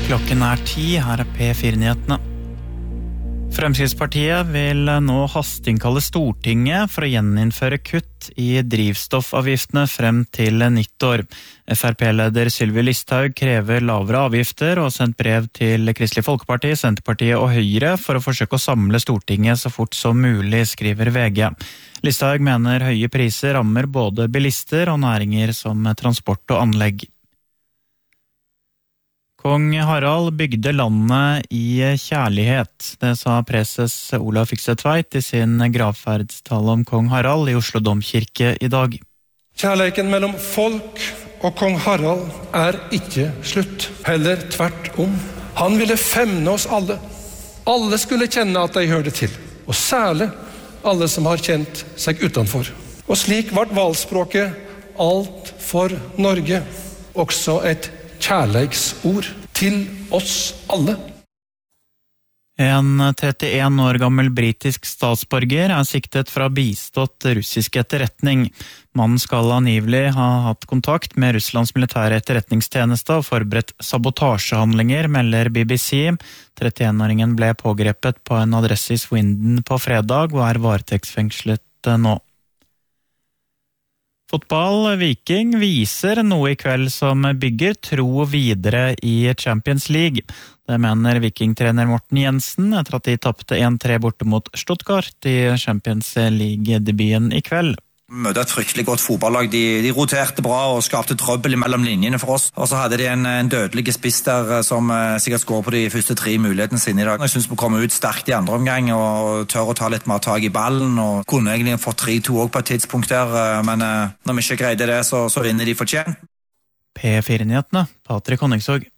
Klokken 10, her P4-nyhetene. Fremskrittspartiet vil nå hasteinnkalle Stortinget for å gjeninnføre kutt i drivstoffavgiftene frem til nyttår. FrP-leder Sylvi Listhaug krever lavere avgifter og har sendt brev til Kristelig Folkeparti, Senterpartiet og Høyre for å forsøke å samle Stortinget så fort som mulig, skriver VG. Listhaug mener høye priser rammer både bilister og næringer som transport og anlegg. Kong Harald bygde landet i kjærlighet. Det sa preses Olav Fykse Tveit i sin gravferdstale om kong Harald i Oslo Domkirke i dag. Kjærleiken mellom folk og kong Harald ikke slutt. Heller tvert om. Han ville femne oss alle. Alle skulle kjenne at de hørte til. Og særlig alle som har kjent seg utenfor. Og slik ble valgspråket alt for Norge. Også et kjærleiksord til oss alle. En 31 år gammel britisk statsborger siktet for å ha bistått russisk etterretning. Mannen skal angivelig ha hatt kontakt med Russlands militære etterretningstjeneste og forberedt sabotasjehandlinger, melder BBC. 31-åringen ble pågrepet på en adresse i Swindon på fredag og varetektsfengslet nå. Fotball Viking viser noe i kveld som bygger tro videre i Champions League. Det mener Viking-trener Morten Jensen etter at de tappte 1-3 borte mot Stuttgart i Champions League-debuten i kveld. Møtte et fryktelig godt fotballag. De roterte bra og skapte trøbbel mellom linjene for oss. Og så hadde de en dødelig spiss der som sikkert skår på de første 3 mulighetene sine i dag. Jeg synes vi kom ut sterkt i andre omgang og tør å ta litt mer tag i ballen. Og kunne egentlig fått 3-2 også på et tidspunkt der, men når vi ikke greide det, så vinner de fortjent. P4-nyhetene, Patrik Honningsvåg.